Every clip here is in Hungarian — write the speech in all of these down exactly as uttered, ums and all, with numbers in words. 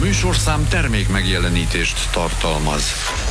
műsorszám termék megjelenítést tartalmaz.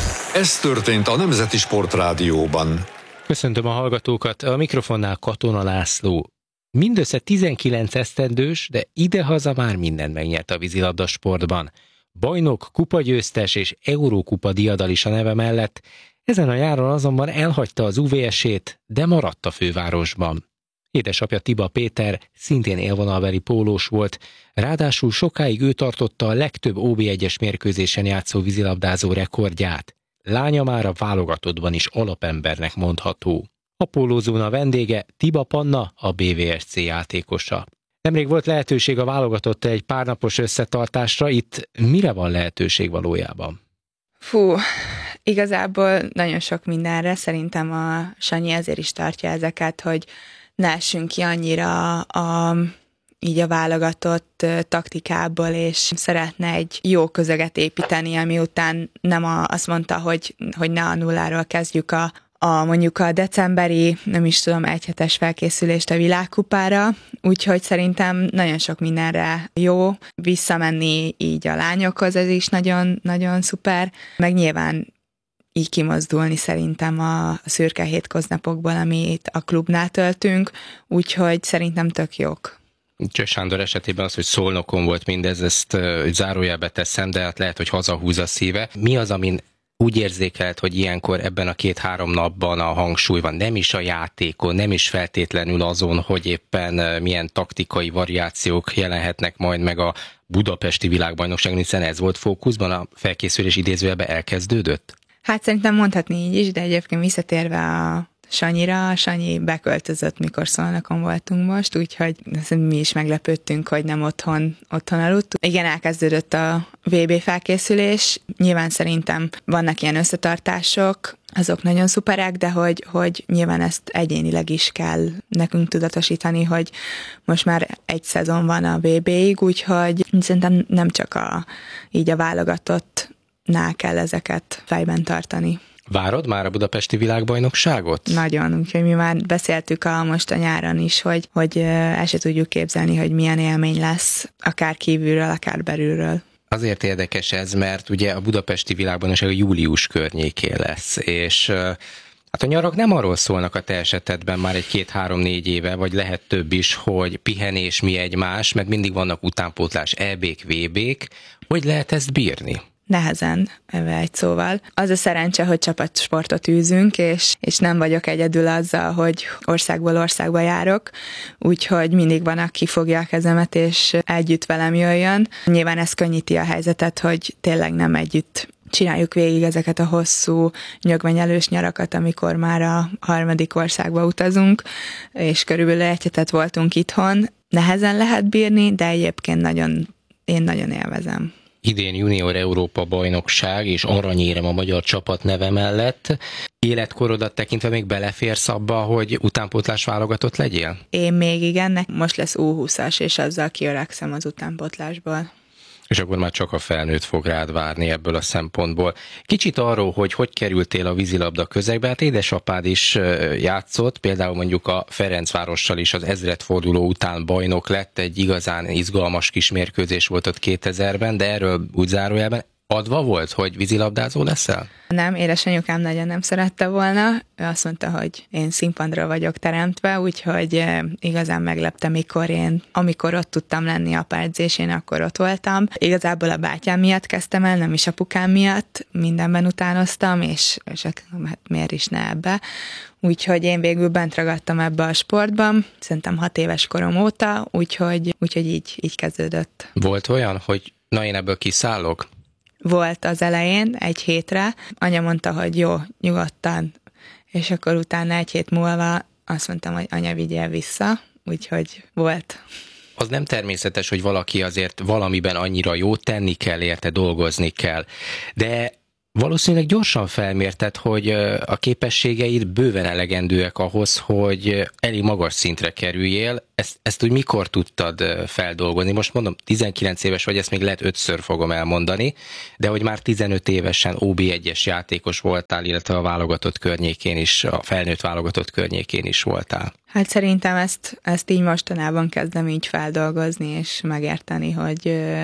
Ez történt a Nemzeti Sportrádióban. Köszöntöm a hallgatókat, a mikrofonnál Katona László. Mindössze tizenkilenc esztendős, de idehaza már mindent megnyert a vízilabda sportban. Bajnok, kupagyőztes és Eurókupa diadalisa neve mellett, ezen a nyáron azonban elhagyta az u vé es-ét, de maradt a fővárosban. Édesapja Tiba Péter szintén élvonalbeli pólós volt, ráadásul sokáig ő tartotta a legtöbb ó bé egyes mérkőzésen játszó vízilabdázó rekordját. Lánya már a válogatottban is alapembernek mondható. A pólózóna vendége Tiba Panna, a bé vé es cé játékosa. Nemrég volt lehetőség a válogatott egy párnapos összetartásra, itt mire van lehetőség valójában? Fú, igazából nagyon sok mindenre, szerintem a Sanyi ezért is tartja ezeket, hogy ne essünk ki annyira a, így a válogatott taktikából, és szeretne egy jó közeget építeni, ami után nem a, azt mondta, hogy, hogy ne a nulláról kezdjük a, a mondjuk a decemberi, nem is tudom, egyhetes felkészülést a világkupára, úgyhogy szerintem nagyon sok mindenre jó, visszamenni így a lányokhoz, ez is nagyon, nagyon szuper, meg nyilván így kimozdulni szerintem a szürke hétköznapokból, amit a klubnál töltünk, úgyhogy szerintem tök jók. Cseh Sándor esetében az, hogy Szolnokon volt mindez, ezt zárójelbe teszem, de hát lehet, hogy hazahúz a szíve. Mi az, amin úgy érzékelt, hogy ilyenkor ebben a két-három napban a hangsúly van, nem is a játékon, nem is feltétlenül azon, hogy éppen milyen taktikai variációk jelenhetnek majd meg a budapesti világbajnokságon, hiszen ez volt fókuszban, a felkészülés idézőjelben elkezdődött? Hát szerintem mondhatni így is, de egyébként visszatérve a Sanyira, a Sanyi beköltözött, mikor Szolnokon voltunk most, úgyhogy mi is meglepődtünk, hogy nem otthon, otthon aludt. Igen, elkezdődött a vé bé felkészülés, nyilván szerintem vannak ilyen összetartások, azok nagyon szuperek, de hogy, hogy nyilván ezt egyénileg is kell nekünk tudatosítani, hogy most már egy szezon van a vé béig, úgyhogy szerintem nem csak a, így a válogatottnál kell ezeket fejben tartani. Várod már a budapesti világbajnokságot? Nagyon, úgyhogy mi már beszéltük a most a nyáron is, hogy, hogy el se tudjuk képzelni, hogy milyen élmény lesz, akár kívülről, akár belülről. Azért érdekes ez, mert ugye a budapesti világbajnokság a július környékén lesz, és hát a nyarak nem arról szólnak a te esetedben már egy két-három-négy éve, vagy lehet több is, hogy pihenés mi egymás, mert mindig vannak utánpótlás é bék, vé bék. Hogy lehet ezt bírni? Nehezen, egy szóval. Az a szerencse, hogy csapatsportot űzünk, és, és nem vagyok egyedül azzal, hogy országból országba járok, úgyhogy mindig van, aki fogja a kezemet, és együtt velem jöjjön. Nyilván ez könnyíti a helyzetet, hogy tényleg nem együtt csináljuk végig ezeket a hosszú, nyögvenyelős nyarakat, amikor már a harmadik országba utazunk, és körülbelül egy hetet voltunk itthon. Nehezen lehet bírni, de egyébként nagyon, én nagyon élvezem. Idén junior Európa bajnokság és aranyérem a magyar csapat neve mellett. Életkorodat tekintve még beleférsz abba, hogy utánpótlás válogatott legyél? Én még igen, most lesz u húszas, és azzal kiöregszem az utánpótlásból. És akkor már csak a felnőtt fog rád várni ebből a szempontból. Kicsit arról, hogy hogy kerültél a vízilabda közegbe, hát édesapád is játszott, például mondjuk a Ferencvárossal is az ezredforduló után bajnok lett, egy igazán izgalmas kis mérkőzés volt ott kétezerben, de erről úgy zárójelben adva volt, hogy vízilabdázó leszel? Nem, édesanyukám nagyon nem szerette volna. Ő azt mondta, hogy én színpadra vagyok teremtve, úgyhogy igazán meglepte, mikor én, amikor ott tudtam lenni a edzésén, akkor ott voltam. Igazából a bátyám miatt kezdtem el, nem is apukám miatt. Mindenben utánoztam, és, és hát miért is ne ebbe. Úgyhogy én végül bent ragadtam ebbe a sportban, szerintem hat éves korom óta, úgyhogy, úgyhogy így, így kezdődött. Volt olyan, hogy na én ebből kiszállok? Volt az elején, egy hétre. Anya mondta, hogy jó, nyugodtan. És akkor utána egy hét múlva azt mondtam, hogy anya, vigyél vissza. Úgyhogy volt. Az nem természetes, hogy valaki azért valamiben annyira jó, tenni kell érte, dolgozni kell. De valószínűleg gyorsan felmérted, hogy a képességeid bőven elegendőek ahhoz, hogy elég magas szintre kerüljél. Ezt, ezt úgy mikor tudtad feldolgozni? Most mondom, tizenkilenc éves vagy, ezt még lehet ötször fogom elmondani, de hogy már tizenöt évesen ó bé egyes játékos voltál, illetve a válogatott környékén is, a felnőtt válogatott környékén is voltál. Hát szerintem ezt, ezt így mostanában kezdem így feldolgozni, és megérteni, hogy... hogy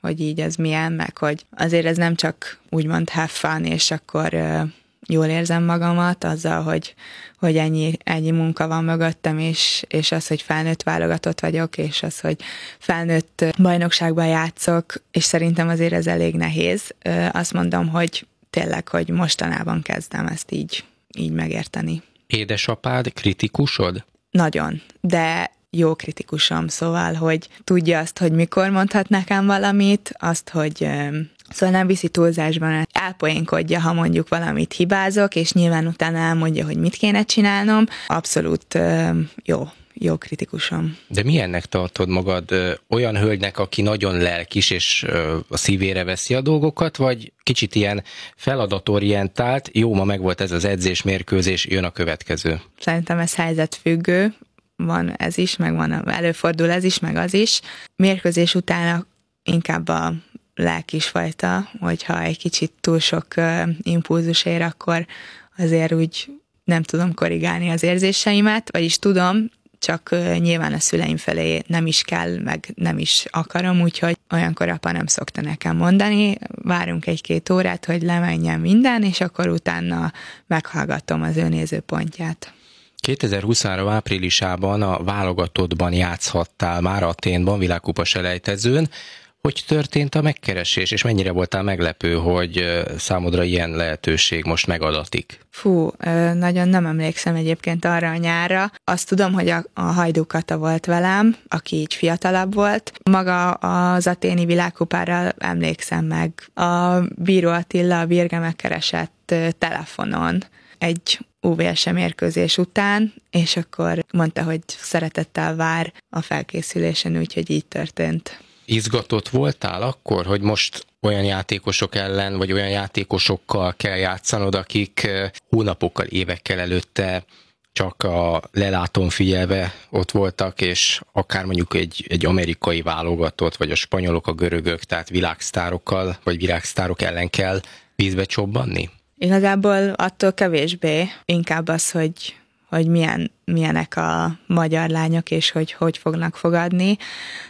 hogy így ez milyen, meg hogy azért ez nem csak úgymond have fun, és akkor jól érzem magamat azzal, hogy, hogy ennyi, ennyi munka van mögöttem, és, és az, hogy felnőtt válogatott vagyok, és az, hogy felnőtt bajnokságban játszok, és szerintem azért ez elég nehéz. Azt mondom, hogy tényleg, hogy mostanában kezdem ezt így, így megérteni. Édesapád kritikusod? Nagyon, de jó kritikusom, szóval, hogy tudja azt, hogy mikor mondhat nekem valamit, azt, hogy szóval nem viszi túlzásban, elpoénkodja, ha mondjuk valamit hibázok, és nyilván utána elmondja, hogy mit kéne csinálnom. Abszolút jó, jó kritikusom. De milyennek tartod magad? Olyan hölgynek, aki nagyon lelkis, és a szívére veszi a dolgokat, vagy kicsit ilyen feladatorientált, jó, ma megvolt ez az edzés-mérkőzés, jön a következő? Szerintem ez helyzetfüggő, van ez is, meg van, előfordul ez is, meg az is. Mérkőzés után inkább a lelkis fajta, hogyha egy kicsit túl sok uh, impulzus ér, akkor azért úgy nem tudom korrigálni az érzéseimet, vagyis tudom, csak uh, nyilván a szüleim felé nem is kell, meg nem is akarom, úgyhogy olyankor apa nem szokta nekem mondani, várunk egy-két órát, hogy lemenjen minden, és akkor utána meghallgatom az ő nézőpontját. kétezer-huszonhárom áprilisában a válogatottban játszhattál már Athénban, világkupa selejtezőn. Hogy történt a megkeresés, és mennyire voltál meglepő, hogy számodra ilyen lehetőség most megadatik? Fú, nagyon nem emlékszem egyébként arra a nyárra. Azt tudom, hogy a, a Hajdú Kata volt velem, aki így fiatalabb volt. Maga az athéni világkupára emlékszem meg. A Bíró Attila, a Birge megkeresett telefonon egy u vé es mérkőzés után, és akkor mondta, hogy szeretettel vár a felkészülésen, úgyhogy így történt. Izgatott voltál akkor, hogy most olyan játékosok ellen, vagy olyan játékosokkal kell játszanod, akik hónapokkal, évekkel előtte csak a lelátón figyelve ott voltak, és akár mondjuk egy, egy amerikai válogatott, vagy a spanyolok, a görögök, tehát világsztárokkal, vagy világsztárok ellen kell vízbe csobbanni? Igazából attól kevésbé, inkább az, hogy, hogy milyen, milyenek a magyar lányok, és hogy hogy fognak fogadni,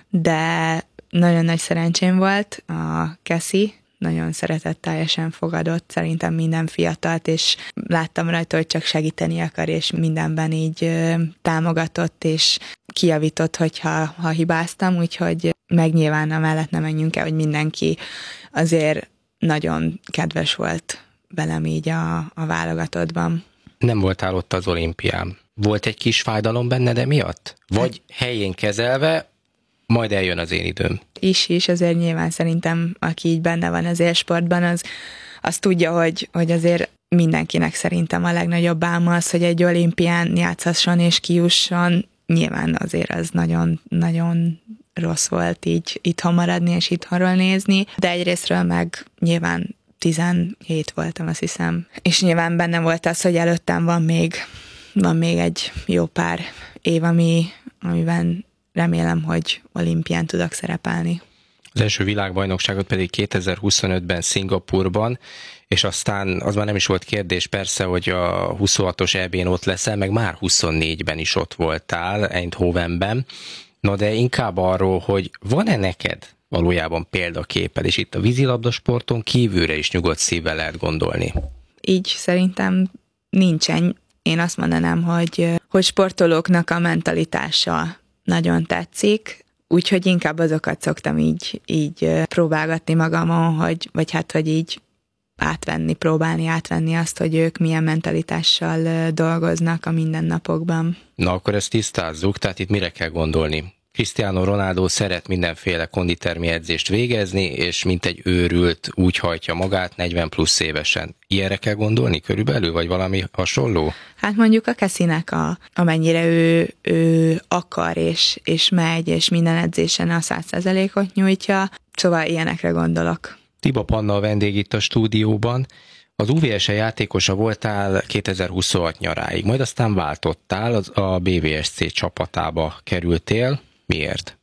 de nagyon nagy szerencsém volt, a Keszi nagyon szeretetteljesen fogadott, szerintem minden fiatalt, és láttam rajta, hogy csak segíteni akar, és mindenben így ö, támogatott, és kijavított, hogyha ha hibáztam, úgyhogy meg nyilván amellett nem menjünk el, hogy mindenki azért nagyon kedves volt velem így a, a válogatottban. Nem voltál ott az olimpián. Volt egy kis fájdalom benned emiatt? Vagy helyén kezelve, majd eljön az én időm? Is, is, azért nyilván szerintem, aki így benne van az élsportban, az, az tudja, hogy, hogy azért mindenkinek szerintem a legnagyobb álma az, hogy egy olimpián játszhasson és kijusson. Nyilván azért az nagyon, nagyon rossz volt így itthon maradni és itthonról nézni, de egyrésztről meg nyilván tizenhét voltam, azt hiszem. És nyilván benne volt az, hogy előttem van még, van még egy jó pár év, ami, amiben remélem, hogy olimpián tudok szerepelni. Az első világbajnokságot pedig kétezer-huszonötben Szingapurban, és aztán az már nem is volt kérdés persze, hogy a huszonhatos é bén ott leszel, meg már huszonnégyben is ott voltál, Eindhovenben. No, de inkább arról, hogy van-e neked valójában példaképed, és itt a vízilabdasporton kívülre is nyugodt szívvel lehet gondolni? Így szerintem nincsen. Én azt mondanám, hogy, hogy sportolóknak a mentalitása nagyon tetszik, úgyhogy inkább azokat szoktam így, így próbálgatni magamon, hogy, vagy hát, hogy így átvenni, próbálni átvenni azt, hogy ők milyen mentalitással dolgoznak a mindennapokban. Na akkor ezt tisztázzuk, tehát itt mire kell gondolni? Cristiano Ronaldo szeret mindenféle konditermi edzést végezni, és mint egy őrült úgy hajtja magát negyven plusz évesen. Ilyenre kell gondolni körülbelül, vagy valami hasonló? Hát mondjuk a Keszinek, a, amennyire ő, ő akar, és, és megy, és minden edzésen a száz százalékot nyújtja, szóval ilyenekre gondolok. Tiba Panna a vendég itt a stúdióban. Az u vé es játékosa voltál kétezer-huszonhat nyaráig, majd aztán váltottál, az a bé vé es cé csapatába kerültél. Miért?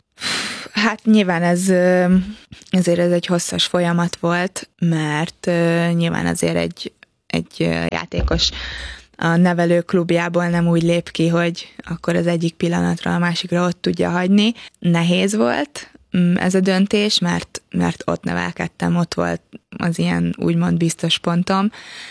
Hát nyilván ez, ezért ez egy hosszas folyamat volt, mert nyilván azért egy, egy játékos a nevelőklubjából nem úgy lép ki, hogy akkor az egyik pillanatra a másikra ott tudja hagyni. Nehéz volt, ez a döntés, mert, mert ott nevelkedtem, ott volt az ilyen úgymond biztos pontom,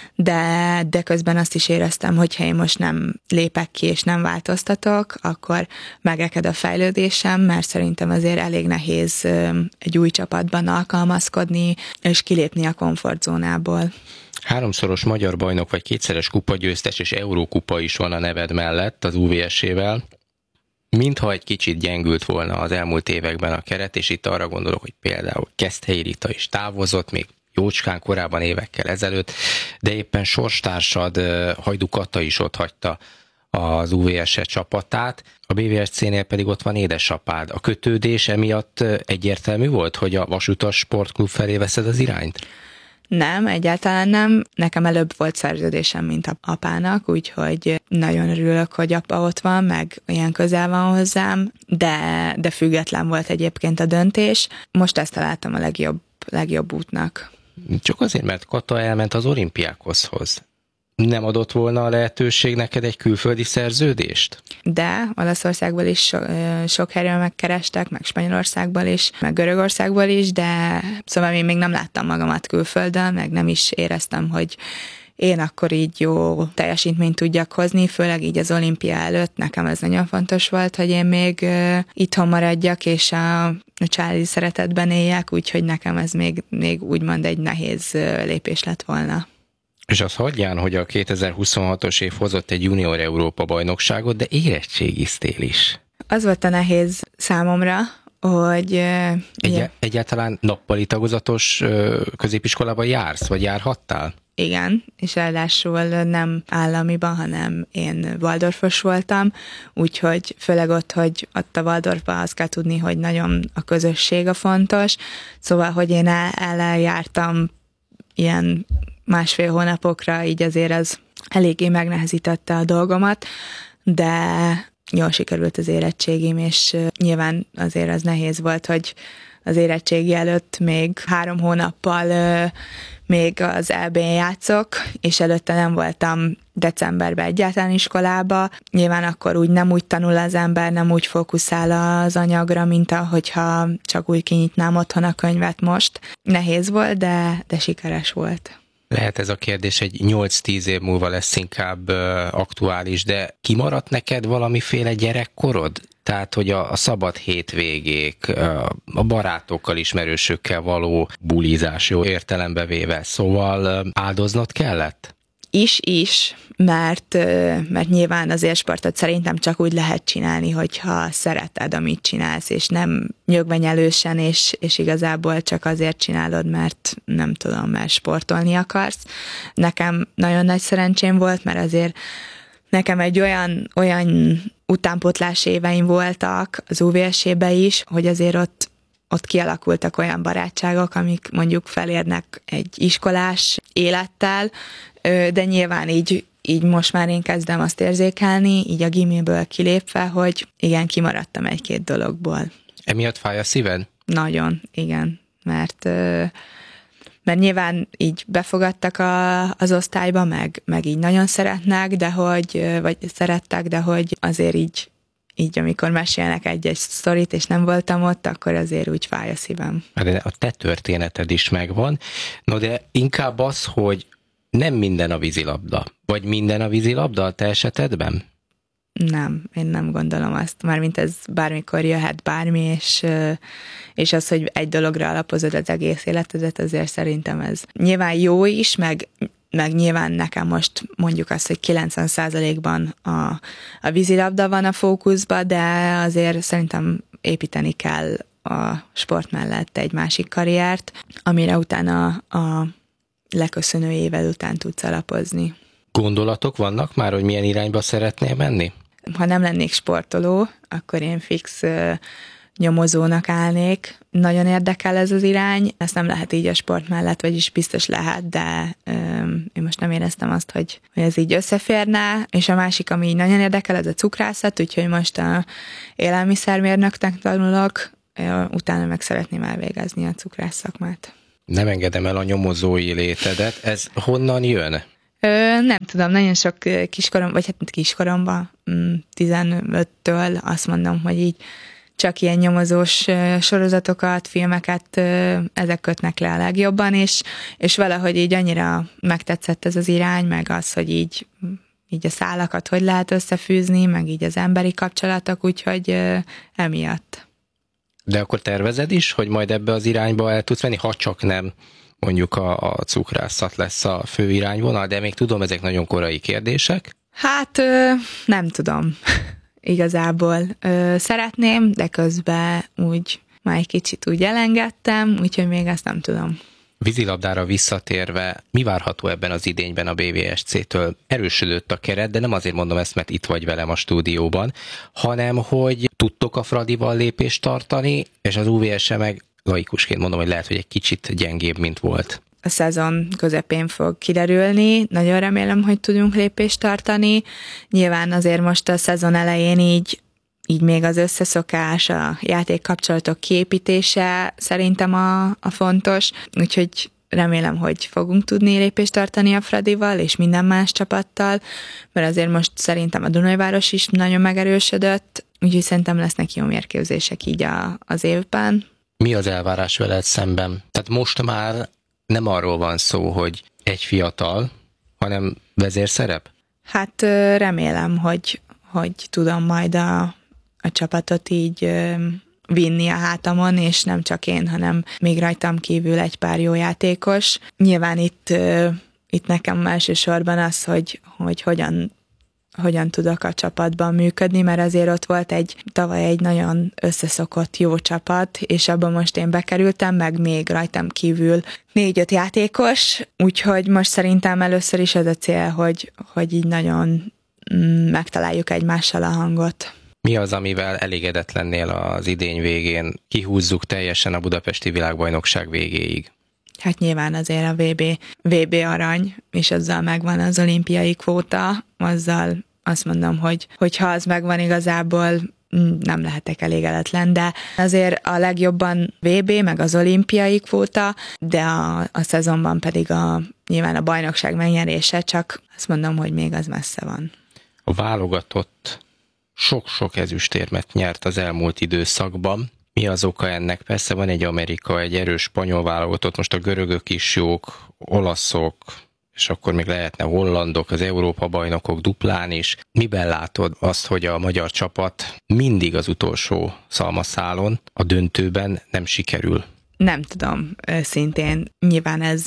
de, de közben azt is éreztem, hogy ha én most nem lépek ki és nem változtatok, akkor megreked a fejlődésem, mert szerintem azért elég nehéz egy új csapatban alkalmazkodni, és kilépni a komfortzónából. Háromszoros magyar bajnok vagy kétszeres kupagyőztes és Eurókupa is van a neved mellett az u vé es-ével. Mintha egy kicsit gyengült volna az elmúlt években a keret, és itt arra gondolok, hogy például Keszthelyi Rita is távozott, még jócskán korábban évekkel ezelőtt, de éppen sorstársad Hajdú Kata is ott hagyta az u vé es csapatát, a bé vé es cé-nél pedig ott van édesapád. A kötődés emiatt egyértelmű volt, hogy a Vasutas Sportklub felé veszed az irányt? Nem, egyáltalán nem. Nekem előbb volt szerződésem, mint apának, úgyhogy nagyon örülök, hogy apa ott van, meg ilyen közel van hozzám, de, de független volt egyébként a döntés. Most ezt találtam a legjobb, legjobb útnak. Csak azért, mert Kata elment az Olympiákoszhoz. Nem adott volna a lehetőség neked egy külföldi szerződést? De Olaszországból is so, sok helyről megkerestek, meg Spanyolországból is, meg Görögországból is, de szóval én még nem láttam magamat külföldön, meg nem is éreztem, hogy én akkor így jó teljesítményt tudjak hozni, főleg így az olimpia előtt. Nekem ez nagyon fontos volt, hogy én még itthon maradjak, és a, a családi szeretetben éljek, úgyhogy nekem ez még, még úgymond egy nehéz lépés lett volna. És azt hagyján, hogy a kétezer-huszonhatos év hozott egy junior Európa bajnokságot, de érettségiztél is. Az volt a nehéz számomra, hogy... Egy, egyáltalán nappali tagozatos középiskolában jársz, vagy járhattál? Igen, és ráadásul nem államiban, hanem én Waldorfos voltam, úgyhogy főleg ott, hogy ott a Waldorfban azt kell tudni, hogy nagyon a közösség a fontos, szóval, hogy én el, eljártam ilyen másfél hónapokra, így azért az eléggé megnehezítette a dolgomat, de jól sikerült az érettségim, és nyilván azért az nehéz volt, hogy az érettségi előtt még három hónappal még az é bén játszok, és előtte nem voltam decemberben egyáltalán iskolába. Nyilván akkor úgy nem úgy tanul az ember, nem úgy fókuszál az anyagra, mint ahogyha csak úgy kinyitnám otthon a könyvet most. Nehéz volt, de, de sikeres volt. Lehet ez a kérdés egy nyolc-tíz év múlva lesz inkább uh, aktuális, de kimaradt neked valamiféle gyerekkorod? Tehát, hogy a, a szabad hétvégék, uh, a barátokkal, ismerősökkel való bulizás, jó értelembe véve, szóval uh, áldoznod kellett? Is, is, mert, mert nyilván az élsportot szerintem csak úgy lehet csinálni, hogyha szereted, amit csinálsz, és nem nyögvenyelősen, és, és igazából csak azért csinálod, mert nem tudom, mert sportolni akarsz. Nekem nagyon nagy szerencsém volt, mert azért nekem egy olyan, olyan utánpótlás éveim voltak az u vé es-ébe is, hogy azért ott ott kialakultak olyan barátságok, amik mondjuk felérnek egy iskolás élettel, de nyilván így, így most már én kezdem azt érzékelni, így a gimiből kilépve, hogy igen, kimaradtam egy-két dologból. Emiatt fáj a szíved? Nagyon, igen, mert, mert nyilván így befogadtak a, az osztályba, meg, meg így nagyon szeretnek, de hogy, vagy szerettek, de hogy azért így így amikor mesélnek egy-egy sztorit, és nem voltam ott, akkor azért úgy fáj a szívem. De a te történeted is megvan, no de inkább az, hogy nem minden a vízilabda. Vagy minden a vízilabda a te esetedben? Nem, én nem gondolom azt. Mármint ez bármikor jöhet bármi, és, és az, hogy egy dologra alapozod az egész életedet, azért szerintem ez nyilván jó is, meg meg nyilván nekem most mondjuk azt, hogy kilencven százalékban a, a vízilabda van a fókuszban, de azért szerintem építeni kell a sport mellett egy másik karriert, amire utána a leköszönő éved után tudsz alapozni. Gondolatok vannak már, hogy milyen irányba szeretnél menni? Ha nem lennék sportoló, akkor én fix nyomozónak állnék. Nagyon érdekel ez az irány, ezt nem lehet így a sport mellett, vagyis biztos lehet, de öm, én most nem éreztem azt, hogy, hogy ez így összeférne, és a másik, ami így nagyon érdekel, ez a cukrászat, úgyhogy most a élelmiszermérnöknek tanulok, utána meg szeretném elvégezni a cukrász szakmát. Nem engedem el a nyomozói létedet, ez honnan jön? Ö, nem tudom, nagyon sok kiskorom, vagy hát kiskoromban, tizenöttől azt mondom, hogy így csak ilyen nyomozós sorozatokat, filmeket, ezek kötnek le a legjobban, és, és valahogy így annyira megtetszett ez az irány, meg az, hogy így, így a szálakat hogy lehet összefűzni, meg így az emberi kapcsolatok, úgyhogy emiatt. De akkor tervezed is, hogy majd ebbe az irányba el tudsz menni, ha csak nem mondjuk a, a cukrászat lesz a fő irányvonal, de még tudom, ezek nagyon korai kérdések. Hát nem tudom igazából. Szeretném, de közben úgy már egy kicsit úgy elengedtem, úgyhogy még ezt nem tudom. Vízilabdára visszatérve, mi várható ebben az idényben a bé vé es cé-től? Erősödött a keret, de nem azért mondom ezt, mert itt vagy velem a stúdióban, hanem hogy tudtok a Fradival lépést tartani, és az u vé es-e meg laikusként mondom, hogy lehet, hogy egy kicsit gyengébb, mint volt. A szezon közepén fog kiderülni, nagyon remélem, hogy tudunk lépést tartani. Nyilván azért most a szezon elején így, így még az összeszokás, a játékkapcsolatok kiépítése szerintem a, a fontos, úgyhogy remélem, hogy fogunk tudni lépést tartani a Fradival és minden más csapattal, mert azért most szerintem a Dunajváros is nagyon megerősödött, úgyhogy szerintem lesznek jó mérkőzések így a, az évben. Mi az elvárás veled szemben? Tehát most már nem arról van szó, hogy egy fiatal, hanem vezérszerep? Hát remélem, hogy, hogy tudom majd a, a csapatot így vinni a hátamon, és nem csak én, hanem még rajtam kívül egy pár jó játékos. Nyilván itt, itt nekem elsősorban az, hogy, hogy hogyan hogyan tudok a csapatban működni, mert azért ott volt egy tavaly egy nagyon összeszokott jó csapat, és abban most én bekerültem, meg még rajtam kívül négy-öt játékos, úgyhogy most szerintem először is az a cél, hogy, hogy így nagyon mm, megtaláljuk egymással a hangot. Mi az, amivel elégedett lennél az idény végén? Kihúzzuk teljesen a budapesti világbajnokság végéig. Hát nyilván azért a vé bé, vé bé arany, és azzal megvan az olimpiai kvóta, azzal azt mondom, hogy, hogy ha az megvan igazából, nem lehetek elégedetlen, de azért a legjobban vé bé, meg az olimpiai kvóta, de a, a szezonban pedig a, nyilván a bajnokság megnyerése, csak azt mondom, hogy még az messze van. A válogatott sok-sok ezüstérmet nyert az elmúlt időszakban. Mi az oka ennek? Persze van egy Amerika, egy erős spanyol válogatott, most a görögök is jók, olaszok, és akkor még lehetne hollandok, az Európa-bajnokok duplán is. Miben látod azt, hogy a magyar csapat mindig az utolsó szalmaszálon, a döntőben nem sikerül? Nem tudom, szintén. Nyilván ez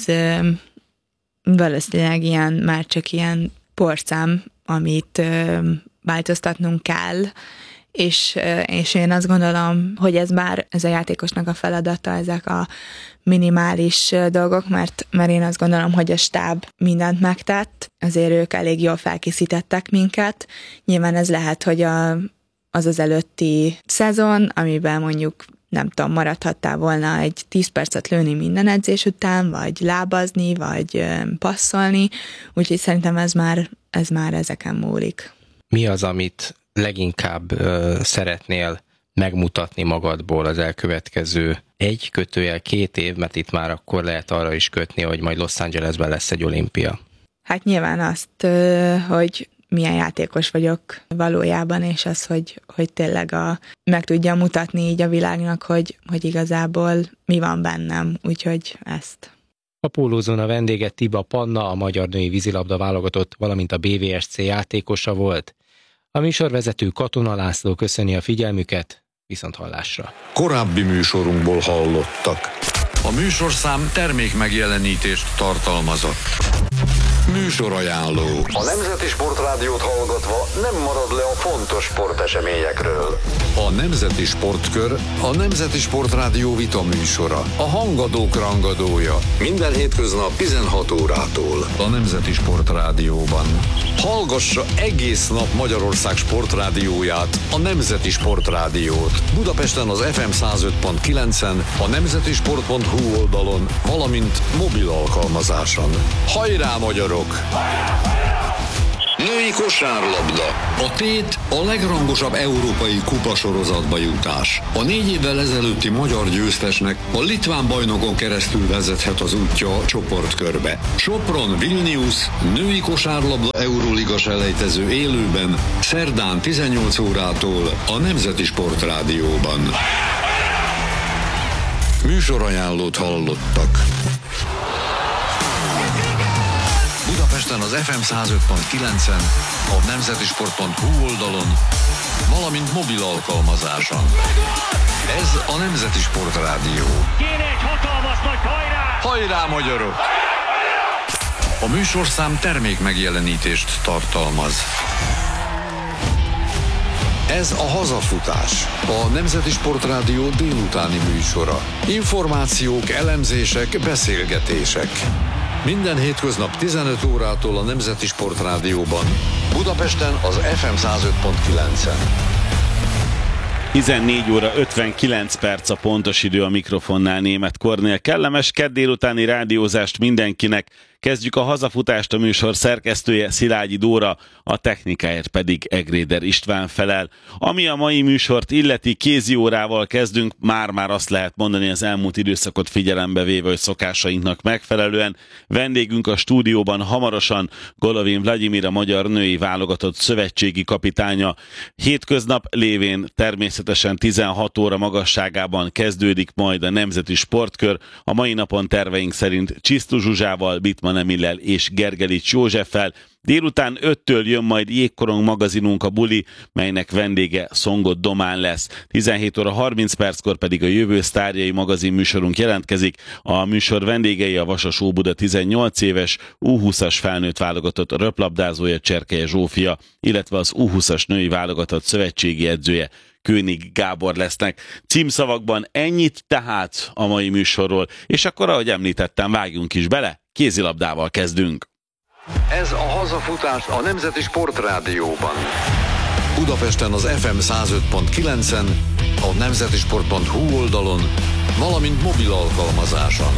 valószínűleg ilyen, már csak ilyen porszám, amit változtatnunk kell, és, és én azt gondolom, hogy ez már ez a játékosnak a feladata, ezek a minimális dolgok, mert, mert én azt gondolom, hogy a stáb mindent megtett, azért ők elég jól felkészítettek minket. Nyilván ez lehet, hogy a, az az előtti szezon, amiben mondjuk nem tudom, maradhattál volna egy tíz percet lőni minden edzés után, vagy lábazni, vagy passzolni, úgyhogy szerintem ez már, ez már ezeken múlik. Mi az, amit leginkább uh, szeretnél megmutatni magadból az elkövetkező egy kötőjel két év, mert itt már akkor lehet arra is kötni, hogy majd Los Angelesben lesz egy olimpia? Hát nyilván azt, uh, hogy milyen játékos vagyok valójában, és az, hogy, hogy tényleg a, meg tudja mutatni így a világnak, hogy, hogy igazából mi van bennem, úgyhogy ezt. A pólózón a vendége Tiba Panna, a magyar női vízilabda válogatott, valamint a bé vé es cé játékosa volt. A műsorvezető Katona László köszöni a figyelmüket, viszont hallásra. Korábbi műsorunkból hallottak. A műsorszám termék megjelenítést tartalmazott. Műsorajánló. A Nemzeti Sportrádiót hallgatva nem marad le a fontos sporteseményekről. A Nemzeti Sportkör a Nemzeti Sportrádió vita műsora. A hangadók rangadója. Minden hétköznap tizenhat órától. A Nemzeti Sportrádióban. Hallgassa egész nap Magyarország sportrádióját, a Nemzeti Sportrádiót. Budapesten az ef em száz öt pont kilencen, a nemzetisport pont hu oldalon, valamint mobil alkalmazáson. Hajrá, magyarok! Női kosárlabda. A tét a legrangosabb európai kupasorozatba jutás. A négy évvel ezelőtti magyar győztesnek a litván bajnokon keresztül vezethet az útja a csoportkörbe. Sopron Vilnius női kosárlabda Euróliga selejtező élőben szerdán tizennyolc órától a Nemzeti Sportrádióban. Műsorajánlót hallottak. Budapesten az ef em száz öt pont kilencen, a nemzetisport pont hu oldalon, valamint mobil alkalmazáson. Ez a Nemzeti Sportrádió. Kéne egy hatalmas nagy hajrá! Hajrá, magyarok! A műsorszám termék megjelenítést tartalmaz. Ez a Hazafutás, a Nemzeti Sportrádió délutáni műsora. Információk, elemzések, beszélgetések. Minden hétköznap tizenöt órától a Nemzeti Sportrádióban, Budapesten az ef em száz öt pont kilencen. tizennégy óra ötvenkilenc perc a pontos idő, a mikrofonnál Németh Kornél. Kellemes kedd délutáni rádiózást mindenkinek. Kezdjük a Hazafutást, a műsor szerkesztője Szilágyi Dóra, a technikáért pedig Egréder István felel. Ami a mai műsort illeti, kézi órával kezdünk, már-már azt lehet mondani, az elmúlt időszakot figyelembe véve, hogy szokásainknak megfelelően. Vendégünk a stúdióban hamarosan Golovin Vladimir, a magyar női válogatott szövetségi kapitánya. Hétköznap lévén természetesen tizenhat óra magasságában kezdődik majd a Nemzeti Sportkör. A mai napon terveink szerint Csisztu Zsuzsával, Bittmann Emillel és Gergelics Józseffel. Délután öttől jön majd Jégkorong magazinunk, a buli, melynek vendége Szongot Domán lesz. tizenhét óra harminc perckor pedig a Jövő sztárjai magazin műsorunk jelentkezik. A műsor vendégei a Vasas Óbuda tizennyolc éves U húszas felnőtt válogatott röplabdázója Cserkelye Zsófia, illetve az U húszas női válogatott szövetségi edzője König Gábor lesznek. Címszavakban ennyit tehát a mai műsorról, és akkor, ahogy említettem, vágjunk is bele, kézilabdával kezdünk. Ez a Hazafutás a Nemzeti Sportrádióban. Budapesten az ef em száz öt pont kilencen, a nemzetisport pont hu oldalon, valamint mobil alkalmazáson.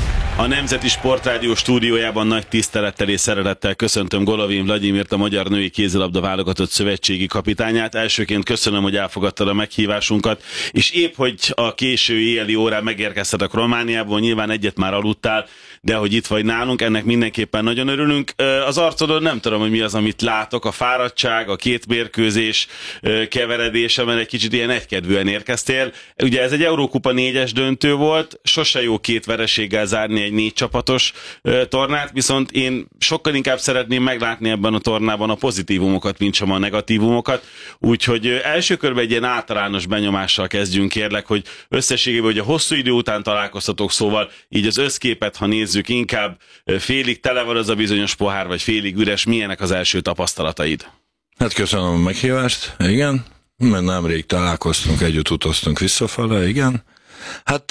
A Nemzeti Sportrádió stúdiójában nagy tisztelettel és szeretettel köszöntöm Golovin Vladimirt, a magyar női kézilabda válogatott szövetségi kapitányát. Elsőként köszönöm, hogy elfogadtad a meghívásunkat, és épp, hogy a késő éjjeli órán megérkeztetek Romániából, nyilván egyet már aludtál, de hogy itt vagy nálunk, ennek mindenképpen nagyon örülünk. Az arcodon nem tudom, hogy mi az, amit látok, a fáradtság, a két mérkőzés keveredése, mert egy kicsit ilyen egykedvűen érkeztél. Ugye ez egy Eurókupa négyes döntő volt, sose jó két vereséggel zárni egy négy csapatos tornát, viszont én sokkal inkább szeretném meglátni ebben a tornában a pozitívumokat, mint sem a negatívumokat. Úgyhogy első körben egy ilyen általános benyomással kezdjünk, kérlek, hogy összességében, hogy a hosszú idő után találkoztatok, szóval így az összképet, ha nézzük, inkább félig tele van az a bizonyos pohár, vagy félig üres, milyenek az első tapasztalataid? Hát köszönöm a meghívást, igen, mert nemrég találkoztunk, együtt utaztunk visszafele, igen. Hát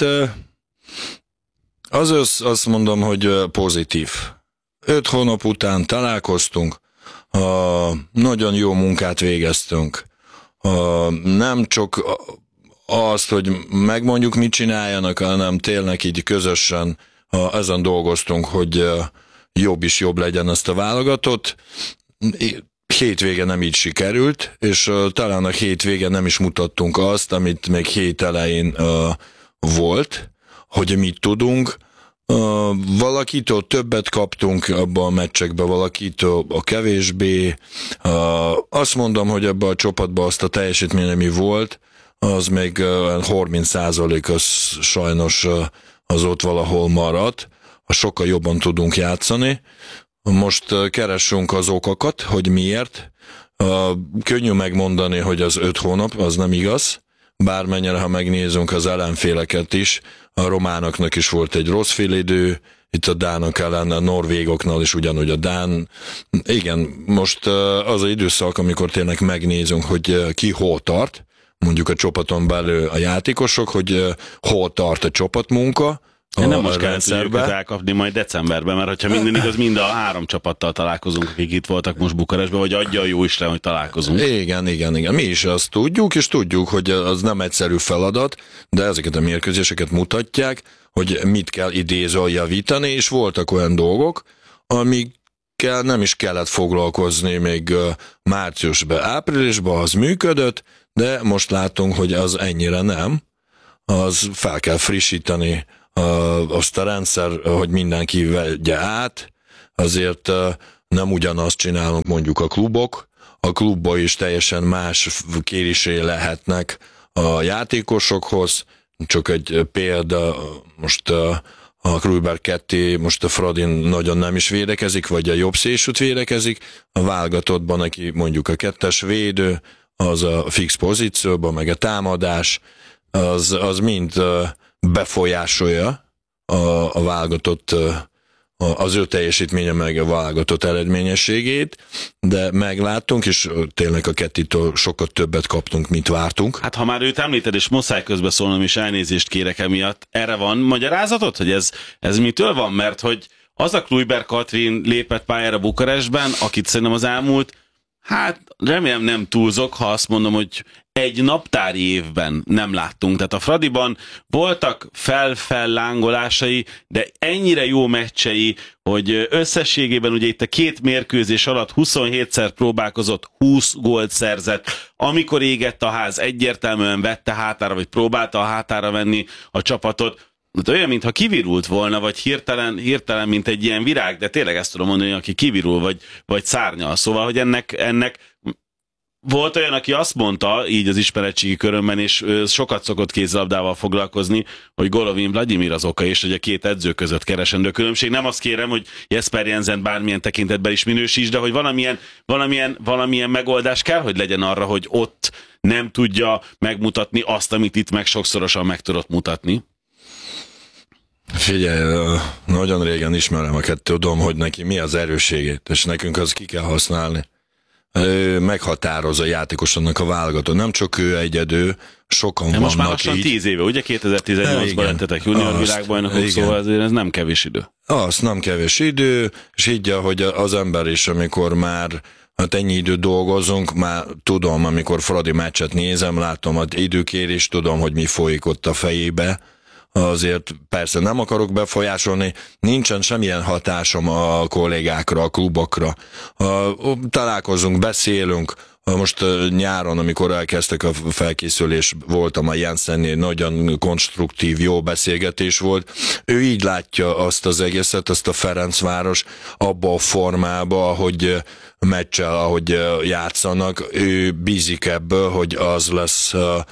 az össz, azt mondom, hogy pozitív. Öt hónap után találkoztunk, nagyon jó munkát végeztünk. Nem csak azt, hogy megmondjuk, mit csináljanak, hanem tényleg így közösen ezen dolgoztunk, hogy jobb is jobb legyen ezt a válogatott. Hétvége nem így sikerült, és talán a hétvége nem is mutattunk azt, amit még hét elején volt, hogy mit tudunk. Uh, valakitől többet kaptunk abban a meccsekben, valakitől a kevésbé. Uh, azt mondom, hogy ebben a csapatban azt a teljesítmény, ami volt, az még uh, harminc százalék az sajnos uh, az ott valahol maradt. Sokkal jobban tudunk játszani. Most uh, keressünk az okokat, hogy miért. Uh, könnyű megmondani, hogy az öt hónap, az nem igaz. Bármennyire, ha megnézünk az ellenféleket is, a románoknak is volt egy rossz félidő, itt a dánok ellen, a norvégoknál is ugyanúgy a dán. Igen, most az az időszak, amikor tényleg megnézünk, hogy ki hol tart, mondjuk a csapaton belül a játékosok, hogy hol tart a csapatmunka, a nem most kell tudjuk elkapni majd decemberben, mert hogyha minden igaz, mind a három csapattal találkozunk, akik itt voltak most Bukarestben, vagy adja a jó Isten, hogy találkozunk. Igen, igen, igen. Mi is azt tudjuk, és tudjuk, hogy az nem egyszerű feladat, de ezeket a mérkőzéseket mutatják, hogy mit kell idézően javítani, és voltak olyan dolgok, amik kell nem is kellett foglalkozni még márciusban, áprilisban az működött, de most látunk, hogy az ennyire nem. Az fel kell frissíteni azt a rendszer, hogy mindenki vegye át, azért nem ugyanazt csinálunk mondjuk a klubok, a klubban is teljesen más kérésé lehetnek a játékosokhoz, csak egy példa, most a Kluivert kettő, most a Fradin nagyon nem is védekezik, vagy a jobb szélsőt védekezik, a válogatottban, aki mondjuk a kettes védő, az a fix pozícióban, meg a támadás, az, az mind befolyásolja a, a válogatott, az ő teljesítménye, meg a válogatott eredményességét, de megláttunk, és tényleg a kettitől sokkal többet kaptunk, mint vártunk. Hát ha már őt említed, és muszáj közbe szólnom, és elnézést kérek emiatt, erre van magyarázatod, hogy ez, ez mitől van? Mert hogy az a Kluivert Katrin lépett pályára Bukarestben, akit szerintem az elmúlt, hát remélem nem túlzok, ha azt mondom, hogy egy naptári évben nem láttunk. Tehát a Fradiban voltak fel-fellángolásai, de ennyire jó meccsei, hogy összességében ugye itt a két mérkőzés alatt huszonhétszer próbálkozott, húsz gólt szerzett. Amikor égett a ház, egyértelműen vette hátára, vagy próbálta a hátára venni a csapatot. De olyan, mintha kivirult volna, vagy hirtelen, hirtelen, mint egy ilyen virág, de tényleg ezt tudom mondani, aki kivirul, vagy, vagy szárnyal. Szóval, hogy ennek, ennek volt olyan, aki azt mondta, így az ismeretségi körömben, és sokat szokott kézilabdával foglalkozni, hogy Golovin Vladimir az oka, és hogy a két edző között keresendő különbség. Nem azt kérem, hogy Jesper Jensen bármilyen tekintetben is minősíts, de hogy valamilyen, valamilyen, valamilyen megoldás kell, hogy legyen arra, hogy ott nem tudja megmutatni azt, amit itt meg sokszorosan meg tudott mutatni. Figyelj, nagyon régen ismerem a kettő, tudom, hogy neki mi az erősségét, és nekünk az ki kell használni. Ő meghatározza a játékosnak a válogatott. Nem csak ő egyedül, sokan de most vannak már lassan így. tíz éve, ugye kétezer-tizennyolcban lettetek junior világbajnokok, szóval azért ez nem kevés idő. Az nem kevés idő, és így, hogy az ember is, amikor már hát ennyi időt dolgozunk, már tudom, amikor Fradi meccset nézem, látom az időkérést, tudom, hogy mi folyik ott a fejébe. Azért persze nem akarok befolyásolni, nincsen semmilyen hatásom a kollégákra, a klubokra. Találkozunk, beszélünk, most nyáron, amikor elkezdtek a felkészülés, voltam a Jensennél, nagyon konstruktív, jó beszélgetés volt. Ő így látja azt az egészet, azt a Ferencváros abba a formába, ahogy meccsel, ahogy játszanak. Ő bízik ebből, hogy az lesz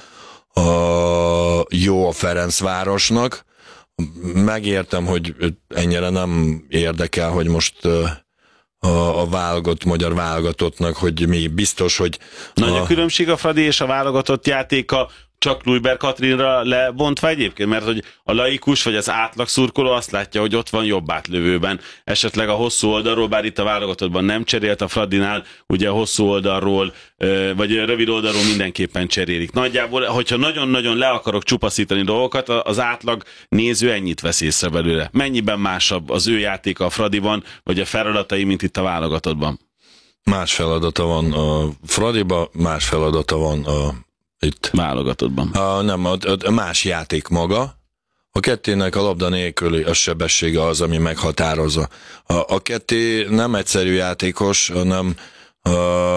a jó a Ferencvárosnak. Megértem, hogy ennyire nem érdekel, hogy most a, a válogatott, magyar válogatottnak, hogy mi biztos, hogy... Nagy a, a különbség a Fradi és a válogatott játéka csak Kluivert Katrinra lebontva egyébként, mert hogy a laikus vagy az átlag szurkoló azt látja, hogy ott van jobb átlövőben. Esetleg a hosszú oldalról, bár itt a válogatottban nem cserélt, a Fradinál ugye a hosszú oldalról, vagy a rövid oldalról mindenképpen cserélik. Nagyjából, hogyha nagyon-nagyon le akarok csupaszítani dolgokat, az átlag néző ennyit vesz észre belőle. Mennyiben másabb az ő játéka a Fradiban, vagy a feladatai, mint itt a válogatottban? Más feladata van a Fradiban, más feladata van a itt. Válogatottban. A, nem, a, a más játék maga. A kettének a labda nélküli a sebessége az, ami meghatározza. A, a ketté nem egyszerű játékos, hanem a,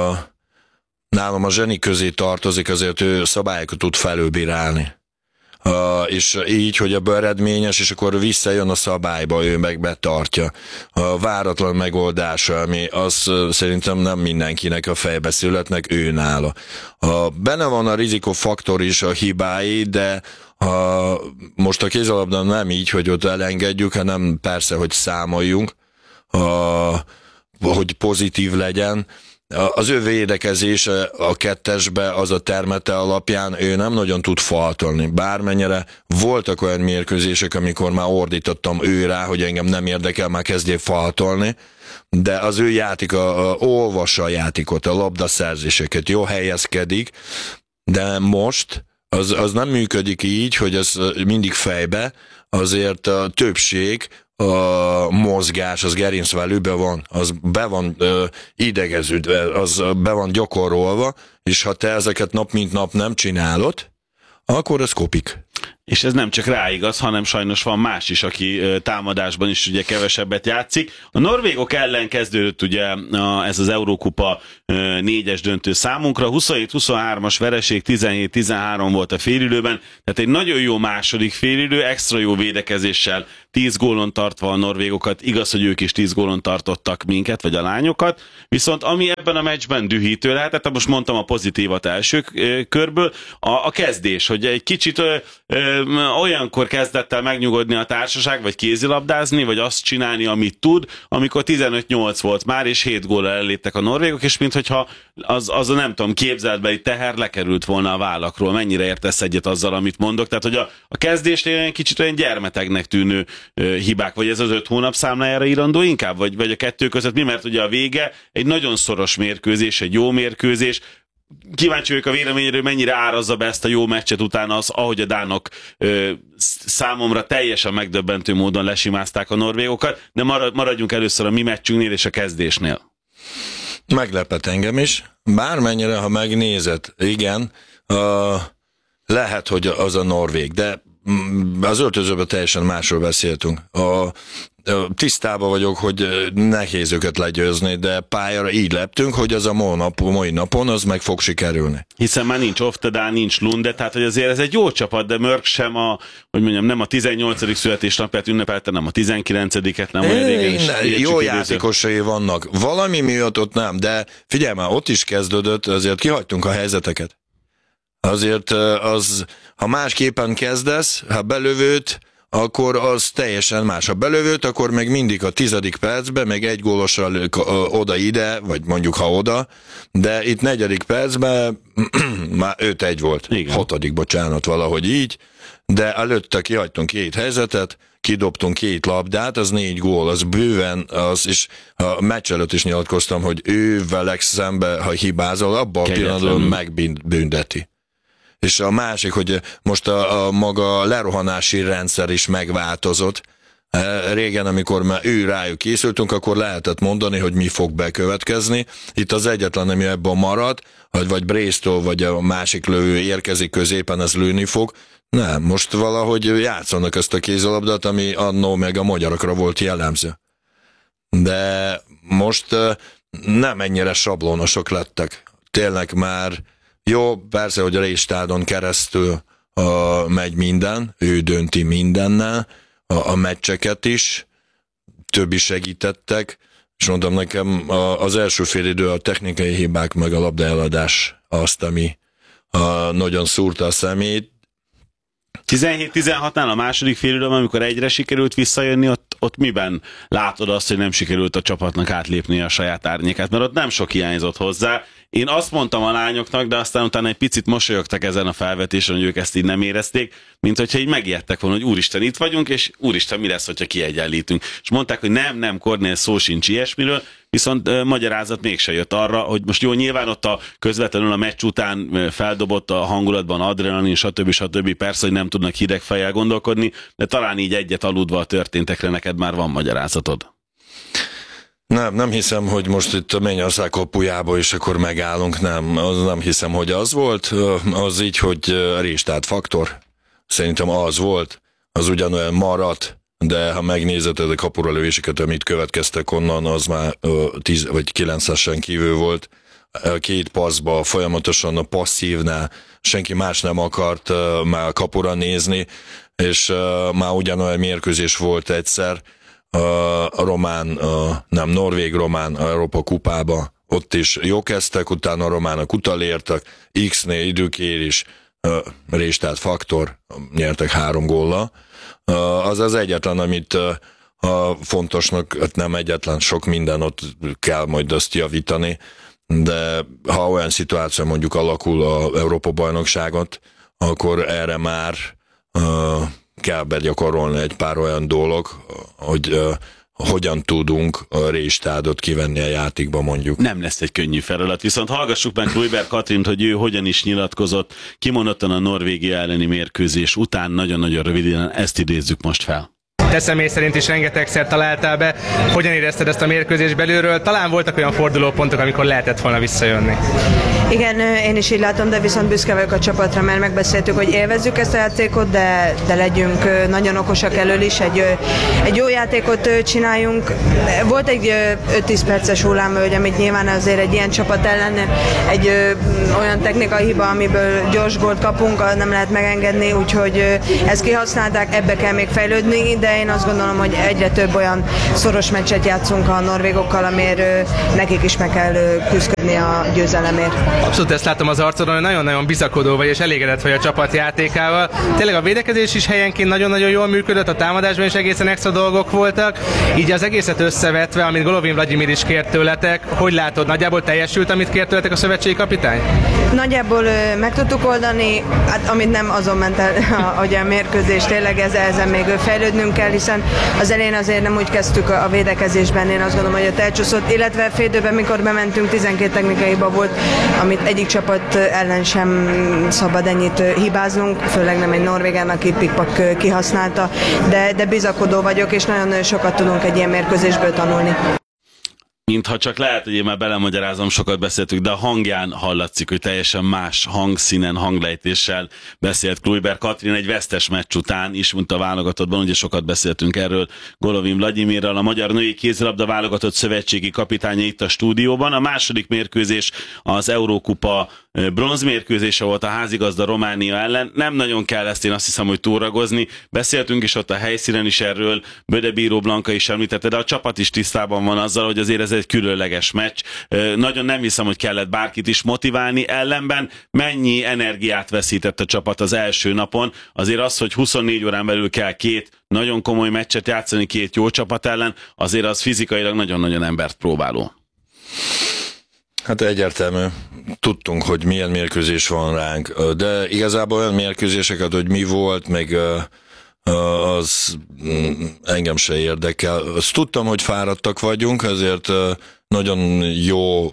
nálam a zseni közé tartozik, azért ő szabályokat tud felülbírálni. Uh, és így, hogy a eredményes, és akkor visszajön a szabályba, ő meg betartja. A váratlan megoldása, ami az uh, szerintem nem mindenkinek a fejbe születnek, ő nála. Uh, benne van a rizikófaktor is, a hibái, de uh, most a kézilabdán nem így, hogy ott elengedjük, hanem persze, hogy számoljunk, uh, hogy pozitív legyen. Az ő védekezése a kettesbe, az a termete alapján ő nem nagyon tud faltolni. Bármennyire voltak olyan mérkőzések, amikor már ordítottam ő rá, hogy engem nem érdekel, már kezdjél faltolni, de az ő játéka, olvassa a játékot, a labdaszerzéseket, jó helyezkedik, de most az, az nem működik így, hogy az mindig fejbe, azért a többség, a mozgás, az gerincvelőben van, az be van ö, idegeződve, az be van gyakorolva, és ha te ezeket nap mint nap nem csinálod, akkor ez kopik. És ez nem csak rá igaz, hanem sajnos van más is, aki támadásban is ugye kevesebbet játszik. A norvégok ellen kezdődött ugye ez az Eurókupa négyes döntő számunkra. huszonhét huszonhármas vereség, tizenhét tizenhárom volt a félidőben, tehát egy nagyon jó második félidő, extra jó védekezéssel, tíz gólon tartva a norvégokat. Igaz, hogy ők is tíz gólon tartottak minket, vagy a lányokat. Viszont ami ebben a meccsben dühítő lehetett, most mondtam a pozitívat első körből, a, a kezdés, hogy egy kicsit ö, ö, olyankor kezdett el megnyugodni a társaság, vagy kézilabdázni, vagy azt csinálni, amit tud, amikor tizenöt nyolc volt már, és hét góllal elléptek a norvégok, és minthogyha az, az a nem tudom, képzeletbeli teher lekerült volna a vállakról. Mennyire értesz egyet azzal, amit mondok? Tehát, hogy a, a kezdésnél olyan kicsit olyan gyermetegnek tűnő ö, hibák, vagy ez az öt hónap számlájára írandó inkább, vagy, vagy a kettő között mi? Mert ugye a vége egy nagyon szoros mérkőzés, egy jó mérkőzés. Kíváncsi vagyok a véleményéről, mennyire árazza be ezt a jó meccset utána az, ahogy a dánok ö, számomra teljesen megdöbbentő módon lesimázták a norvégokat, de maradjunk először a mi meccsünknél és a kezdésnél. Meglepett engem is, bármennyire, ha megnézed, igen, uh, lehet, hogy az a norvég, de az öltözőben teljesen másról beszéltünk. A, tisztában vagyok, hogy nehéz őket legyőzni, de pályára így leptünk, hogy az a mai, nap, mai napon az meg fog sikerülni. Hiszen már nincs Oftedal, nincs Lunde, tehát hogy azért ez egy jó csapat, de Mörk sem a, hogy mondjam, nem a tizennyolcadik születésnapját ünnepelte, nem a tizenkilencediket, nem olyan régen is. Jó játékosai vannak. Valami miatt ott nem, de figyelj már, ott is kezdődött, azért kihagytunk a helyzeteket. Azért az, ha másképpen kezdesz, ha belövőt, akkor az teljesen más. Ha belövőt, akkor meg mindig a tizedik percben, meg egy gólossal oda-ide, vagy mondjuk ha oda, de itt negyedik percben már öt egy volt. Igen. Hatodik, bocsánat, valahogy így, de előtte kihagytunk két helyzetet, kidobtunk két labdát, az négy gól, az bőven, az is, a meccs előtt is nyilatkoztam, hogy ő velek szembe, ha hibázol, abban a pillanatban megbünteti. És a másik, hogy most a, a maga lerohanási rendszer is megváltozott. Régen, amikor már ő rájuk készültünk, akkor lehetett mondani, hogy mi fog bekövetkezni. Itt az egyetlen, ami ebben marad, vagy Brésztől, vagy a másik lövő érkezik középen, ez lőni fog. Nem, most valahogy játszanak ezt a kézilabdát, ami annó meg a magyarokra volt jellemző. De most nem ennyire sablonosok lettek. Tényleg már jó, persze, hogy a Ristádon keresztül uh, megy minden, ő dönti mindennel, a, a meccseket is, többi segítettek, és mondom nekem a, az első félidő a technikai hibák meg a labdaeladás azt, ami uh, nagyon szúrta a szemét. tizenhét tizenhatnál a második félidőben, amikor egyre sikerült visszajönni, ott, ott miben látod azt, hogy nem sikerült a csapatnak átlépni a saját árnyékát? Mert ott nem sok hiányzott hozzá. Én azt mondtam a lányoknak, de aztán utána egy picit mosolyogtak ezen a felvetésen, hogy ők ezt így nem érezték, mint hogyha így megijedtek volna, hogy úristen, itt vagyunk, és úristen, mi lesz, hogyha kiegyenlítünk. És mondták, hogy nem, nem, Kornél, szó sincs ilyesmiről, viszont uh, magyarázat mégse jött arra, hogy most jó, nyilván ott a közvetlenül a meccs után uh, feldobott a hangulatban adrenalin, stb. stb. Persze, hogy nem tudnak hideg fejjel gondolkodni, de talán így egyet aludva a történtekre neked már van magyarázatod. Nem, nem hiszem, hogy most itt a Mennyország kapujába és akkor megállunk, nem, az nem hiszem, hogy az volt, az így, hogy Ristad faktor, szerintem az volt, az ugyanolyan maradt, de ha megnézed a kapura lövéseket, amit következtek onnan, az már tíz vagy kilencesen kívül volt, két passzba folyamatosan a passzívnál senki más nem akart már kapura nézni, és már ugyanolyan mérkőzés volt egyszer, a román, a, nem, norvég-román Európa kupába, ott is jó kezdtek, utána a románok utalértek, X-nél időkérés, Ristad faktor, nyertek három góllal. Az az egyetlen, amit a fontosnak, nem egyetlen, sok minden, ott kell majd azt javítani, de ha olyan szituáció mondjuk alakul a Európa-bajnokságot, akkor erre már kell begyakorolni egy pár olyan dolog, hogy uh, hogyan tudunk a Ristadot kivenni a játékba mondjuk. Nem lesz egy könnyű feladat, viszont hallgassuk meg Kluivert Katrint, hogy ő hogyan is nyilatkozott, kimondottan a Norvégia elleni mérkőzés után, nagyon-nagyon röviden, ezt idézzük most fel. Te személy szerint is rengetegszer találtál be. Hogyan érezted ezt a mérkőzés belülről? Talán voltak olyan fordulópontok, amikor lehetett volna visszajönni. Igen, én is így látom, de viszont büszke vagyok a csapatra, mert megbeszéltük, hogy élvezzük ezt a játékot, de, de legyünk nagyon okosak elől is, egy, egy jó játékot csináljunk. Volt egy öt-tíz perces hullámvölgy, amit nyilván azért egy ilyen csapat ellen egy ö, olyan technikai hiba, amiből gyors gólt kapunk, nem lehet megengedni, úgyhogy ezt kihasználták, ebbe kell még fejlődni, de én azt gondolom, hogy egyre több olyan szoros meccset játszunk a norvégokkal, amiért ö, nekik is meg kell ö, küzdködni a győzelemért. Abszolút ezt látom az arcodon, hogy nagyon-nagyon bizakodó vagy és elégedett vagy a csapat játékával. Tényleg a védekezés is helyenként nagyon-nagyon jól működött, a támadásban is egészen extra dolgok voltak. Így az egészet összevetve, amit Golovin Vladimir is kért tőletek, hogy látod, nagyjából teljesült, amit kért tőletek a szövetségi kapitány? Nagyjából ö, meg tudtuk oldani, hát, amit nem azon ment el hogy a mérkőzés, tényleg ezzel, ezen még fejlődnünk kell, hiszen az elején azért nem úgy kezdtük a védekezésben, én azt gondolom, hogy ott elcsúszott, illetve fél időben, mikor bementünk, tizenkét technikai hiba volt, amit egyik csapat ellen sem szabad ennyit hibáznunk, főleg nem egy norvégán, aki pikpak kihasználta, de, de bizakodó vagyok, és nagyon sokat tudunk egy ilyen mérkőzésből tanulni. Mintha csak lehet, hogy én már belemagyarázom, sokat beszéltük, de a hangján hallatszik, hogy teljesen más hangszínen, hanglejtéssel beszélt Kluiber Katrin egy vesztes meccs után is, mint a válogatottban, ugye sokat beszéltünk erről Golovin Vladimirral, a magyar női kézilabda válogatott szövetségi kapitánya itt a stúdióban. A második mérkőzés az Eurókupa bronzmérkőzése volt a házigazda Románia ellen. Nem nagyon kell ezt, én azt hiszem, hogy túragozni. Beszéltünk is ott a helyszínen is erről, Böde Bíró Blanka is említette, de a csapat is tisztában van azzal, hogy azért ez egy különleges meccs. Nagyon nem hiszem, hogy kellett bárkit is motiválni, ellenben mennyi energiát veszített a csapat az első napon. Azért az, hogy huszonnégy órán belül kell két nagyon komoly meccset játszani két jó csapat ellen, azért az fizikailag nagyon-nagyon embert próbáló. Hát egyértelmű. Tudtunk, hogy milyen mérkőzés van ránk, de igazából olyan mérkőzéseket, hogy mi volt, meg az engem se érdekel. Azt tudtam, hogy fáradtak vagyunk, ezért nagyon jó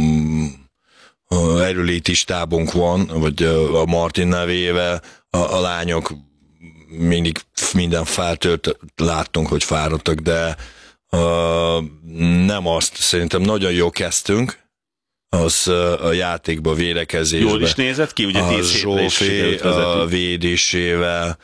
erőléti tábunk van, vagy a Martin nevével, a, a lányok mindig minden feltört, láttunk, hogy fáradtak, de nem azt, szerintem nagyon jó kezdtünk, az a játékba, védekezésbe. Jól is nézett ki, ugye tíz hétre is Zsófi a védésével.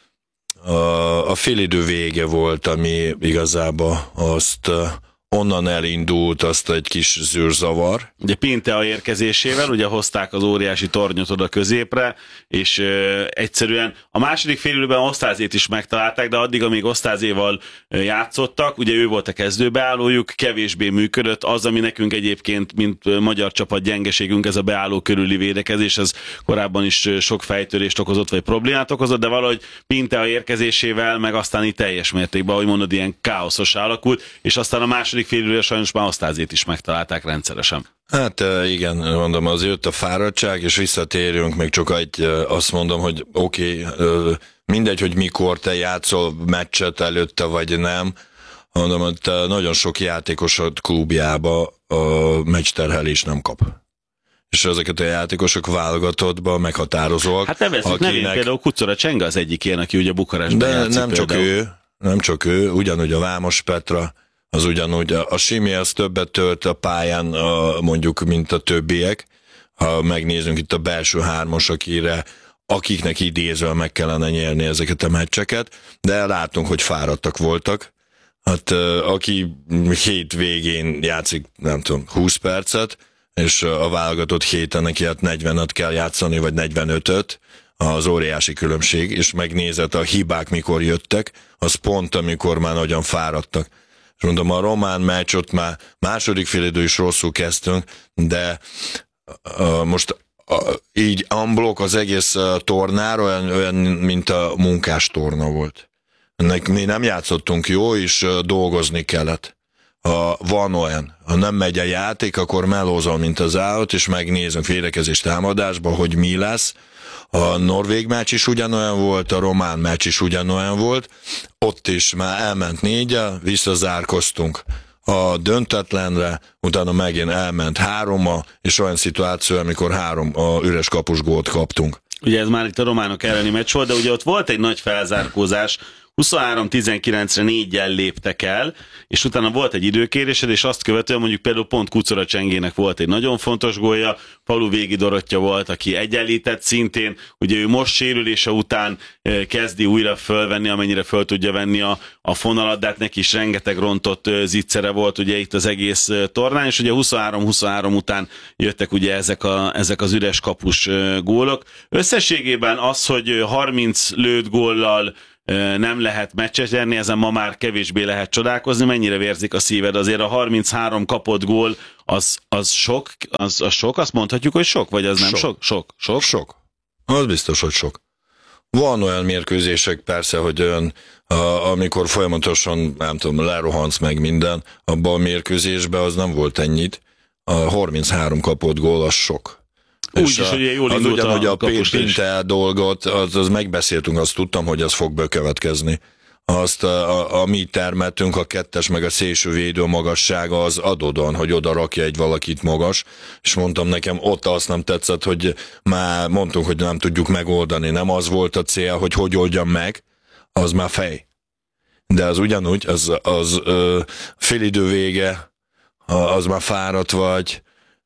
A, a félidő vége volt, ami igazából azt onnan elindult, azt egy kis zűrzavar. Ugye Pintea érkezésével, ugye hozták az óriási tornyot oda középre, és ö, egyszerűen a második félidőben Osztázét is megtalálták, de addig, amíg Osztázéval játszottak, ugye ő volt a kezdőbeállójuk, kevésbé működött. Az, ami nekünk egyébként, mint magyar csapat gyengeségünk, ez a beálló körüli védekezés, ez korábban is sok fejtörést okozott, vagy problémát okozott, de valahogy Pintea érkezésével, meg aztán itt teljes mértékben, ahogy mondod, ilyen káoszosá alakult, és aztán a második félidőre sajnos már Osztázét is megtalálták rendszeresen. Hát igen, mondom, az jött a fáradtság, és visszatérünk, még csak egy, azt mondom, hogy oké, okay, mindegy, hogy mikor te játszol meccset előtte, vagy nem, mondom, hogy nagyon sok játékosod klubjába a meccsterhelés nem kap. És ezeket a játékosok válogatottba meghatározóak. Hát nevezzük akinek... nevén, például Kucora Csenga az egyik ilyen, aki ugye Bukarestben de játszik. nem csak például. ő, nem csak ő, ugyanúgy a Vámos Petra, az ugyanúgy, a Simi az többet tölt a pályán, a, mondjuk, mint a többiek. Ha megnézzünk itt a belső hármas, akire, akiknek idézve meg kellene nyerni ezeket a meccseket, de látunk, hogy fáradtak voltak. Hát aki hét végén játszik, nem tudom, húsz percet, és a válogatott héten neki hát negyvenet kell játszani, vagy negyvenötöt, az óriási különbség, és megnézett a hibák mikor jöttek, az pont amikor már nagyon fáradtak. És mondom, a román meccs ott már második félidő is rosszul kezdtünk, de uh, most uh, így unblock az egész uh, tornár olyan, olyan, mint a munkás torna volt. Ennek mi nem játszottunk jó, és uh, dolgozni kellett. Ha van olyan, ha nem megy a játék, akkor melózol, mint az állat, és megnézünk védekezés támadásba, hogy mi lesz. A norvég meccs is ugyanolyan volt, a román meccs is ugyanolyan volt, ott is már elment négyel, visszazárkoztunk a döntetlenre, utána megint elment hárommal, és olyan szituáció, amikor három a üres kapus gólt kaptunk. Ugye ez már itt a románok elleni meccs volt, de ugye ott volt egy nagy felzárkózás, huszonhárom tizenkilencre néggyel léptek el, és utána volt egy időkérésed, és azt követően mondjuk például pont Kucora Csengének volt egy nagyon fontos gólja, Faluvégi Dorottya volt, aki egyenlített szintén, ugye ő most sérülése után kezdi újra fölvenni, amennyire föl tudja venni a, a fonalat, de hát neki is rengeteg rontott zicsere volt ugye itt az egész tornán, és ugye huszonhárom huszonhárom után jöttek ugye ezek, a, ezek az üres kapus gólok. Összességében az, hogy harminc lőtt góllal nem lehet meccset nyerni, ezen ma már kevésbé lehet csodálkozni. Mennyire vérzik a szíved? Azért a harminchárom kapott gól, az, az sok, az, az sok? Azt mondhatjuk, hogy sok? Vagy az nem sok? Sok. Sok? Sok. Az biztos, hogy sok. Van olyan mérkőzések persze, hogy olyan, a, amikor folyamatosan, nem tudom, lerohansz meg minden, abban a mérkőzésben az nem volt ennyit. A harminchárom kapott gól, az sok. Úgy is, hogy jól indult az ugyanúgy a, a Pintel dolgot, az, az megbeszéltünk, azt tudtam, hogy az fog bekövetkezni. Azt, a, a mi termeltünk, a kettes meg a szélső védő magassága az adódon, hogy oda rakja egy valakit magas, és mondtam nekem, ott azt nem tetszett, hogy már mondtunk, hogy nem tudjuk megoldani. Nem az volt a cél, hogy hogy oldjam meg, az már fej. De az ugyanúgy, az, az ö, félidő vége, az már fáradt vagy,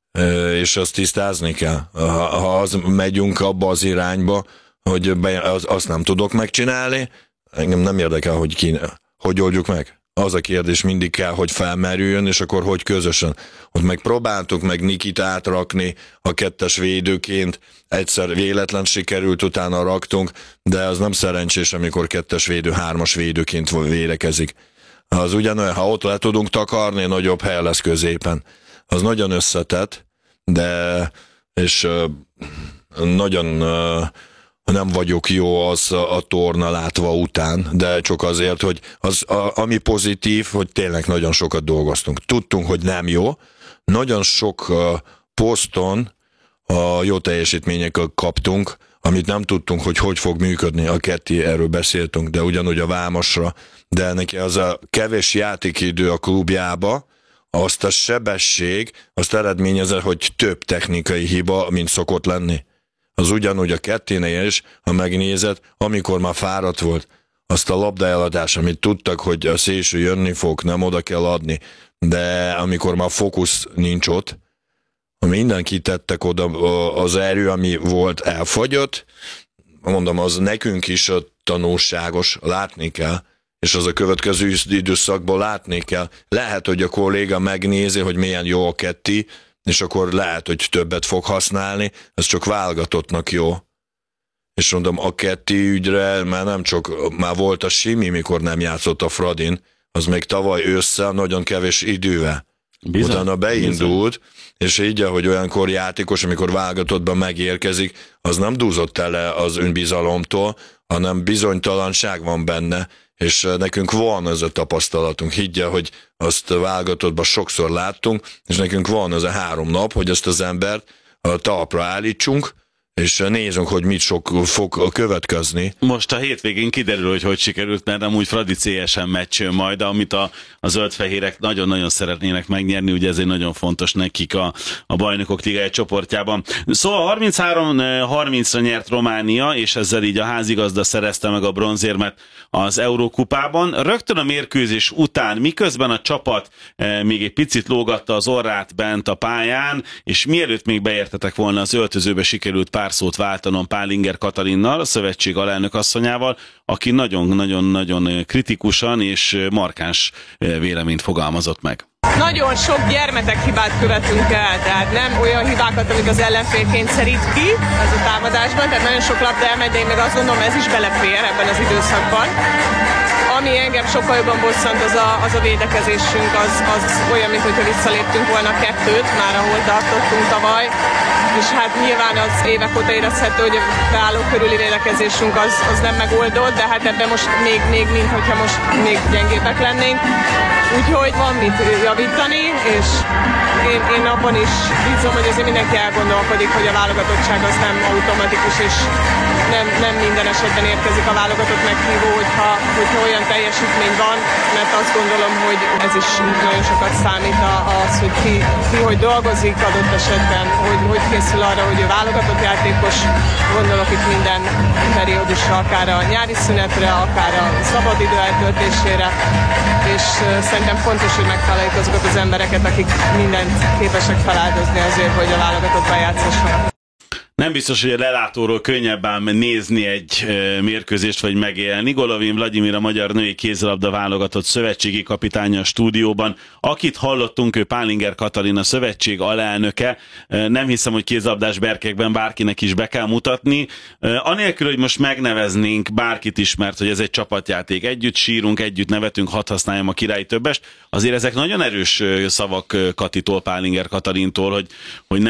és azt tisztázni kell. Ha, ha az megyünk abba az irányba, hogy be, az, azt nem tudok megcsinálni, engem nem érdekel, hogy ki, hogy oldjuk meg. Az a kérdés mindig kell, hogy felmerüljön, és akkor hogy közösen. Ott meg próbáltuk meg Nikit átrakni a kettes védőként, egyszer véletlen sikerült, utána raktunk, de az nem szerencsés, amikor kettes védő, hármas védőként védekezik. Az ugyanolyan, ha ott le tudunk takarni, nagyobb hely lesz középen. Az nagyon összetett, de és uh, nagyon uh, nem vagyok jó az a, a torna látva után, de csak azért, hogy az, a, ami pozitív, hogy tényleg nagyon sokat dolgoztunk. Tudtunk, hogy nem jó, nagyon sok uh, poszton a jó teljesítményekkel kaptunk, amit nem tudtunk, hogy hogy fog működni. A Ketti, erről beszéltünk, de ugyanúgy a Vámosra, de neki az a kevés játékidő a klubjába, azt a sebesség, azt eredményezett, hogy több technikai hiba, mint szokott lenni. Az ugyanúgy a Ketténél is, ha megnézed, amikor már fáradt volt, azt a labdaeladás, amit tudtak, hogy a szélső jönni fog, nem oda kell adni, de amikor már fókusz nincs ott, mindenki tettek oda, az erő, ami volt, elfogyott, mondom, az nekünk is tanulságos, látni kell, és az a következő időszakban látni kell. Lehet, hogy a kolléga megnézi, hogy milyen jó a Ketti, és akkor lehet, hogy többet fog használni, ez csak válogatottnak jó. És mondom, a Ketti ügyre már nem csak, már volt a Simi, mikor nem játszott a Fradin, az még tavaly ősszel nagyon kevés idővel. Bizony, utána beindult, bizony. És így, ahogy olyankor játékos, amikor válogatottban megérkezik, az nem dúzott el az önbizalomtól, hanem bizonytalanság van benne, és nekünk van ez a tapasztalatunk. Higgye, hogy azt válogatottban sokszor láttunk, és nekünk van ez a három nap, hogy ezt az embert a talpra állítsunk, és nézzünk, hogy mit sok fog következni. Most a hétvégén kiderül, hogy hogy sikerült, mert amúgy Fradi cé es em meccs majd, amit a, a zöldfehérek nagyon-nagyon szeretnének megnyerni, ugye ez egy nagyon fontos nekik a, a Bajnokok Ligája csoportjában. Szóval harminchárom harmincra nyert Románia, és ezzel így a házigazda szerezte meg a bronzérmet az Eurókupában. Rögtön a mérkőzés után, miközben a csapat e, még egy picit lógatta az orrát bent a pályán, és mielőtt még beértetek volna az öltözőbe, sikerült pár szót váltanom Pálinger Katalinnal, a szövetség alelnök asszonyával, aki nagyon-nagyon-nagyon kritikusan és markáns véleményt fogalmazott meg. Nagyon sok gyermetek hibát követünk el, tehát nem olyan hibákat, amik az ellenfél kényszerít ki ez a támadásban, tehát nagyon sok labda elmegy, de én meg azt gondolom, ez is belefér ebben az időszakban. Ami engem sokkal jobban bosszant, az a, az a védekezésünk, az, az olyan, mintha visszaléptünk volna kettőt, már ahol tartottunk tavaly, és hát nyilván az évek óta érezhető, hogy a beálló körüli védekezésünk az, az nem megoldott, de hát ebben most még, még mint hogyha most még gyengébbek lennénk. Úgyhogy van mit javítani, és én, én abban is bízom, hogy azért mindenki elgondolkodik, hogy a válogatottság az nem automatikus, és nem, nem minden esetben érkezik a válogatott meghívó, hogyha, hogyha olyan teljesítmény van, mert azt gondolom, hogy ez is nagyon sokat számít az, hogy ki, ki hogy dolgozik adott esetben, hogy, hogy készül felkészül arra, hogy ő válogatott játékos, gondolok itt minden periódusra, akár a nyári szünetre, akár a szabadidő eltöltésére, és szerintem fontos, hogy megtaláljuk azokat az embereket, akik mindent képesek feláldozni azért, hogy a válogatottban játszhassanak. Nem biztos, hogy a lelátóról könnyebb ám nézni egy e, mérkőzést vagy megélni. Golovin Vladimir, a magyar női kézilabda válogatott szövetségi kapitánya a stúdióban. Akit hallottunk, ő Pálinger Katalin, a szövetség alelnöke. E, nem hiszem, hogy kézilabdás berkekben bárkinek is be kell mutatni. E, anélkül, hogy most megneveznénk bárkit is, mert hogy ez egy csapatjáték. Együtt sírunk, együtt nevetünk, hadd használjam a királyi többest. Azért ezek nagyon erős szavak Katitól, Pálinger Katalintól, hogy, hogy nem